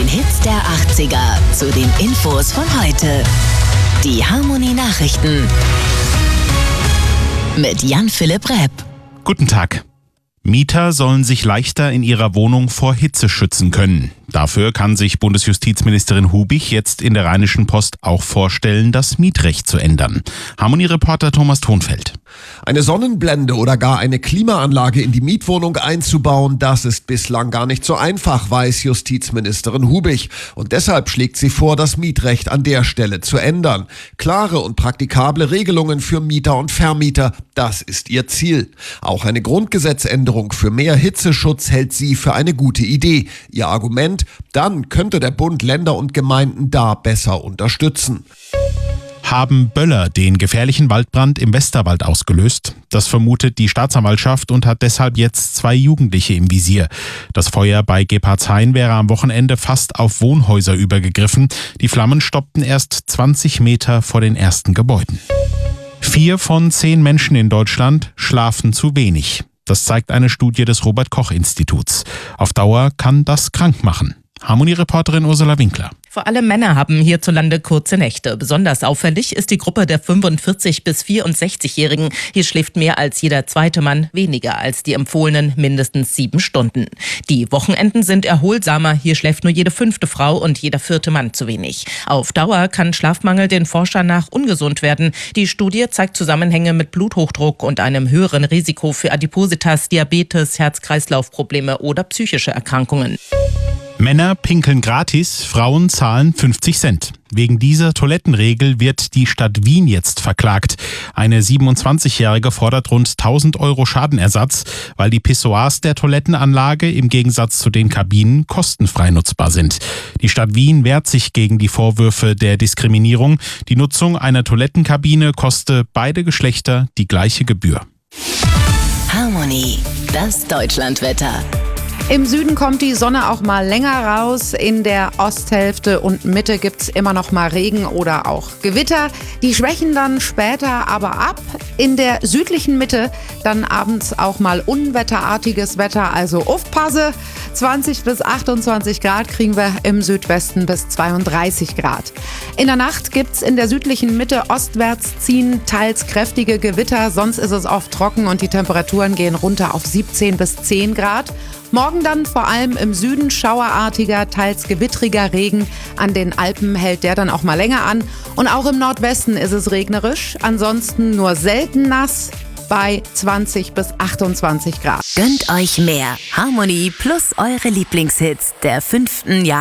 den Hits der 80er zu den Infos von heute. Die Harmony Nachrichten mit Jan-Philipp Repp. Guten Tag. Mieter sollen sich leichter in ihrer Wohnung vor Hitze schützen können. Dafür kann sich Bundesjustizministerin Hubich jetzt in der Rheinischen Post auch vorstellen, das Mietrecht zu ändern. Harmony-Reporter Thomas Thonfeld. Eine Sonnenblende oder gar eine Klimaanlage in die Mietwohnung einzubauen, das ist bislang gar nicht so einfach, weiß Justizministerin Hubich. Und deshalb schlägt sie vor, das Mietrecht an der Stelle zu ändern. Klare und praktikable Regelungen für Mieter und Vermieter, das ist ihr Ziel. Auch eine Grundgesetzänderung für mehr Hitzeschutz hält sie für eine gute Idee. Ihr Argument: Dann könnte der Bund Länder und Gemeinden da besser unterstützen. Haben Böller den gefährlichen Waldbrand im Westerwald ausgelöst? Das vermutet die Staatsanwaltschaft und hat deshalb jetzt 2 Jugendliche im Visier. Das Feuer bei Gebhardshain wäre am Wochenende fast auf Wohnhäuser übergegriffen. Die Flammen stoppten erst 20 Meter vor den ersten Gebäuden. 4 von 10 Menschen in Deutschland schlafen zu wenig. Das zeigt eine Studie des Robert-Koch-Instituts. Auf Dauer kann das krank machen. Harmony-Reporterin Ursula Winkler. Vor allem Männer haben hierzulande kurze Nächte. Besonders auffällig ist die Gruppe der 45- bis 64-Jährigen. Hier schläft mehr als jeder zweite Mann weniger als die empfohlenen mindestens 7 Stunden. Die Wochenenden sind erholsamer. Hier schläft nur jede 5. Frau und jeder 4. Mann zu wenig. Auf Dauer kann Schlafmangel den Forschern nach ungesund werden. Die Studie zeigt Zusammenhänge mit Bluthochdruck und einem höheren Risiko für Adipositas, Diabetes, Herz-Kreislauf-Probleme oder psychische Erkrankungen. Männer pinkeln gratis, Frauen zahlen 50 Cent. Wegen dieser Toilettenregel wird die Stadt Wien jetzt verklagt. Eine 27-Jährige fordert rund 1.000 € Schadenersatz, weil die Pissoirs der Toilettenanlage im Gegensatz zu den Kabinen kostenfrei nutzbar sind. Die Stadt Wien wehrt sich gegen die Vorwürfe der Diskriminierung. Die Nutzung einer Toilettenkabine koste beide Geschlechter die gleiche Gebühr. Harmony, das Deutschlandwetter. Im Süden kommt die Sonne auch mal länger raus. In der Osthälfte und Mitte gibt's immer noch mal Regen oder auch Gewitter. Die schwächen dann später aber ab. In der südlichen Mitte dann abends auch mal unwetterartiges Wetter, also aufpasse. 20 bis 28 Grad kriegen wir im Südwesten bis 32 Grad. In der Nacht gibt's in der südlichen Mitte ostwärts ziehen teils kräftige Gewitter. Sonst ist es oft trocken und die Temperaturen gehen runter auf 17 bis 10 Grad. Morgen dann vor allem im Süden schauerartiger, teils gewittriger Regen. An den Alpen hält der dann auch mal länger an. Und auch im Nordwesten ist es regnerisch. Ansonsten nur selten nass bei 20 bis 28 Grad. Gönnt euch mehr Harmony plus eure Lieblingshits der 5. Jahr.